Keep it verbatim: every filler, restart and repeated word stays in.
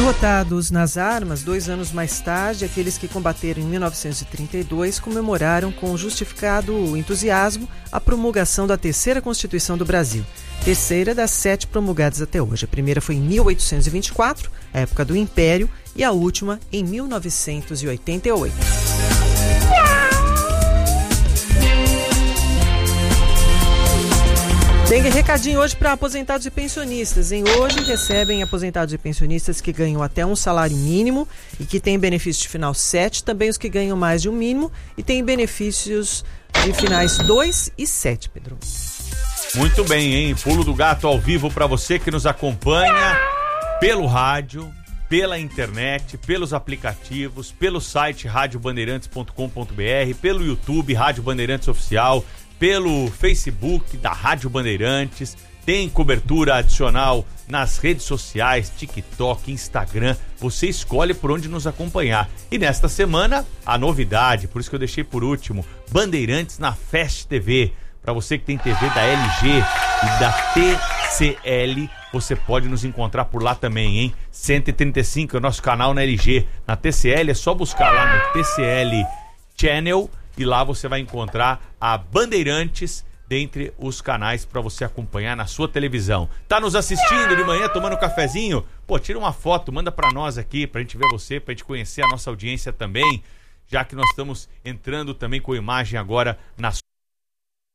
Derrotados nas armas, dois anos mais tarde, aqueles que combateram em mil novecentos e trinta e dois comemoraram com justificado entusiasmo a promulgação da terceira Constituição do Brasil, terceira das sete promulgadas até hoje. A primeira foi em mil oitocentos e vinte e quatro, a época do Império, e a última em mil novecentos e oitenta e oito. Tem recadinho hoje para aposentados e pensionistas. Em hoje recebem aposentados e pensionistas que ganham até um salário mínimo e que têm benefícios de final sete, também os que ganham mais de um mínimo e têm benefícios de finais dois e sete, Pedro. Muito bem, hein? Pulo do Gato ao vivo para você que nos acompanha pelo rádio, pela internet, pelos aplicativos, pelo site rádio bandeirantes ponto com ponto b r, pelo YouTube Rádio Bandeirantes Oficial, pelo Facebook da Rádio Bandeirantes, tem cobertura adicional nas redes sociais, TikTok, Instagram, você escolhe por onde nos acompanhar. E nesta semana, a novidade, por isso que eu deixei por último, Bandeirantes na Fast T V. Para você que tem T V da L G e da T C L, você pode nos encontrar por lá também, hein? cento e trinta e cinco é o nosso canal na L G. Na T C L é só buscar lá no T C L Channel, e lá você vai encontrar a Bandeirantes dentre os canais para você acompanhar na sua televisão. Tá nos assistindo de manhã, tomando um cafezinho? Pô, tira uma foto, manda para nós aqui, pra gente ver você, pra gente conhecer a nossa audiência também, já que nós estamos entrando também com imagem agora na